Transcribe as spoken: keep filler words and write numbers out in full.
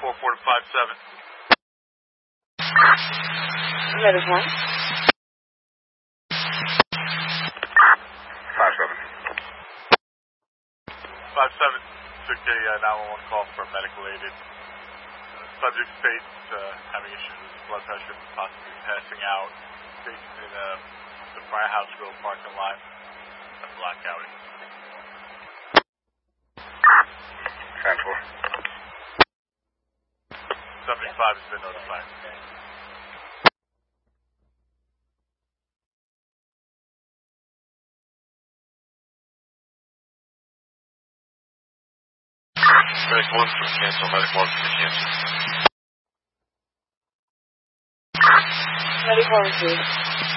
four four to five seven. Medic one. five seven. five seven took a uh, nine one one call for medical aided. Uh, subject states uh, having issues with blood pressure, possibly passing out. States in uh, the Firehouse Grill parking lot. A blackout. Transport. seventy-five has been notified. Medic one for cancel. Medic one for cancel. Medic one, please.